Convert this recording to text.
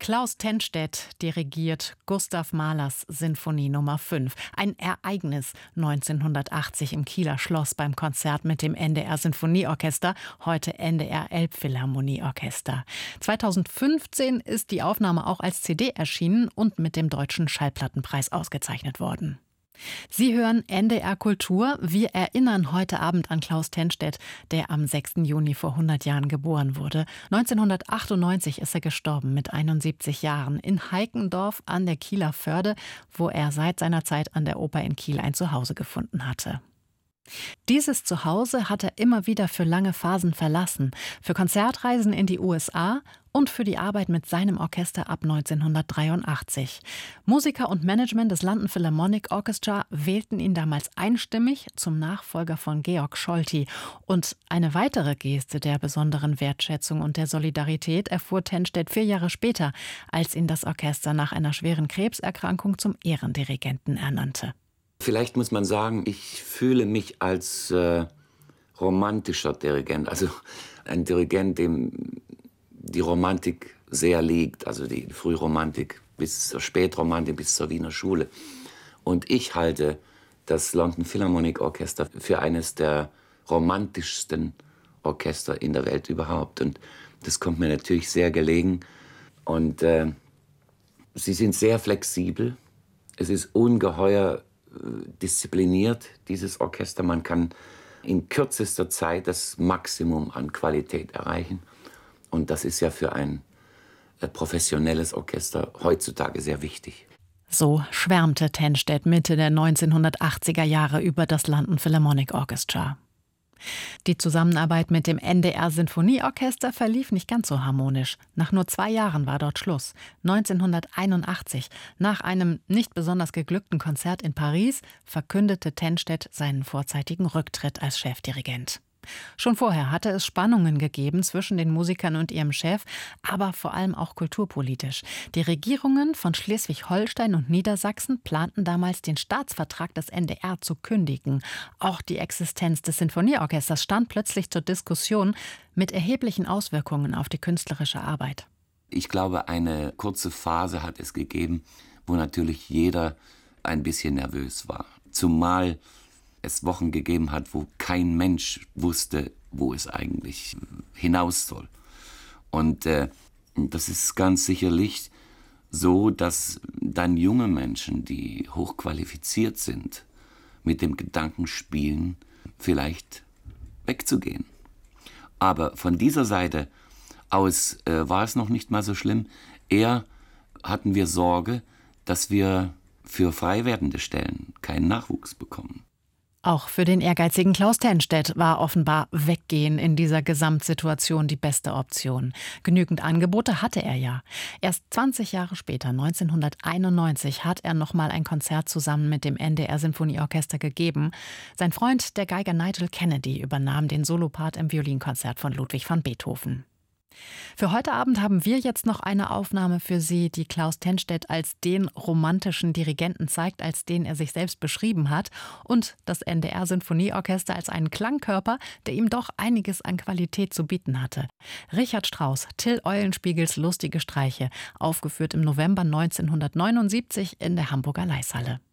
Klaus Tennstedt dirigiert Gustav Mahlers Sinfonie Nummer 5. Ein Ereignis 1980 im Kieler Schloss beim Konzert mit dem NDR Sinfonieorchester, heute NDR Elbphilharmonieorchester. 2015 ist die Aufnahme auch als CD erschienen und mit dem Deutschen Schallplattenpreis ausgezeichnet worden. Sie hören NDR Kultur. Wir erinnern heute Abend an Klaus Tennstedt, der am 6. Juni vor 100 Jahren geboren wurde. 1998 ist er gestorben mit 71 Jahren in Heikendorf an der Kieler Förde, wo er seit seiner Zeit an der Oper in Kiel ein Zuhause gefunden hatte. Dieses Zuhause hat er immer wieder für lange Phasen verlassen, für Konzertreisen in die USA und für die Arbeit mit seinem Orchester ab 1983. Musiker und Management des London Philharmonic Orchestra wählten ihn damals einstimmig zum Nachfolger von Georg Scholti. Und eine weitere Geste der besonderen Wertschätzung und der Solidarität erfuhr Tennstedt 4 Jahre später, als ihn das Orchester nach einer schweren Krebserkrankung zum Ehrendirigenten ernannte. Vielleicht muss man sagen, ich fühle mich als romantischer Dirigent, also ein Dirigent, dem die Romantik sehr liegt, also die Frühromantik bis zur Spätromantik, bis zur Wiener Schule. Und ich halte das London Philharmonic Orchester für eines der romantischsten Orchester in der Welt überhaupt. Und das kommt mir natürlich sehr gelegen. Und sie sind sehr flexibel. Es ist ungeheuer diszipliniert, dieses Orchester. Man kann in kürzester Zeit das Maximum an Qualität erreichen. Und das ist ja für ein professionelles Orchester heutzutage sehr wichtig. So schwärmte Tennstedt Mitte der 1980er Jahre über das London Philharmonic Orchestra. Die Zusammenarbeit mit dem NDR Sinfonieorchester verlief nicht ganz so harmonisch. Nach nur 2 Jahren war dort Schluss. 1981, nach einem nicht besonders geglückten Konzert in Paris, verkündete Tennstedt seinen vorzeitigen Rücktritt als Chefdirigent. Schon vorher hatte es Spannungen gegeben zwischen den Musikern und ihrem Chef, aber vor allem auch kulturpolitisch. Die Regierungen von Schleswig-Holstein und Niedersachsen planten damals, den Staatsvertrag des NDR zu kündigen. Auch die Existenz des Sinfonieorchesters stand plötzlich zur Diskussion, mit erheblichen Auswirkungen auf die künstlerische Arbeit. Ich glaube, eine kurze Phase hat es gegeben, wo natürlich jeder ein bisschen nervös war. Zumal es Wochen gegeben hat, wo kein Mensch wusste, wo es eigentlich hinaus soll. Und das ist ganz sicherlich so, dass dann junge Menschen, die hochqualifiziert sind, mit dem Gedanken spielen, vielleicht wegzugehen. Aber von dieser Seite aus war es noch nicht mal so schlimm. Eher hatten wir Sorge, dass wir für frei werdende Stellen keinen Nachwuchs bekommen. Auch für den ehrgeizigen Klaus Tennstedt war offenbar Weggehen in dieser Gesamtsituation die beste Option. Genügend Angebote hatte er ja. Erst 20 Jahre später, 1991, hat er noch mal ein Konzert zusammen mit dem NDR Sinfonieorchester gegeben. Sein Freund, der Geiger Nigel Kennedy, übernahm den Solopart im Violinkonzert von Ludwig van Beethoven. Für heute Abend haben wir jetzt noch eine Aufnahme für Sie, die Klaus Tennstedt als den romantischen Dirigenten zeigt, als den er sich selbst beschrieben hat, und das NDR Sinfonieorchester als einen Klangkörper, der ihm doch einiges an Qualität zu bieten hatte. Richard Strauss, Till Eulenspiegels Lustige Streiche, aufgeführt im November 1979 in der Hamburger Leishalle.